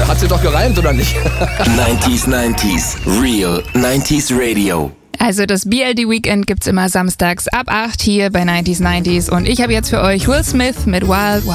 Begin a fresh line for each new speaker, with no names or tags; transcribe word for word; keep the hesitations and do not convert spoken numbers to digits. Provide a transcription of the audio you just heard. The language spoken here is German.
hat sie doch gereimt, oder nicht?
neunziger neunzig, Real neunziger Radio.
Also das B L D Weekend gibt's immer samstags ab acht hier bei neunziger neunzig und ich habe jetzt für euch Will Smith mit Wild Wild.